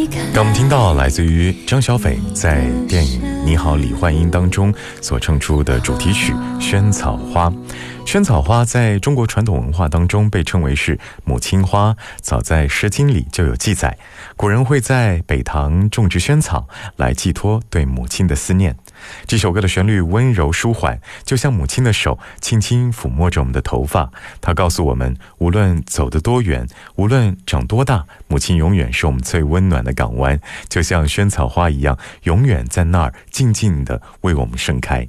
刚我们听到来自于张小斐在电影《你好，李焕英》当中所唱出的主题曲《萱草花》。萱草花在中国传统文化当中被称为是母亲花，早在《诗经》里就有记载，古人会在北塘种植萱草来寄托对母亲的思念。这首歌的旋律温柔舒缓，就像母亲的手轻轻抚摸着我们的头发。它告诉我们，无论走得多远，无论长多大，母亲永远是我们最温暖的港湾，就像萱草花一样，永远在那儿静静地为我们盛开。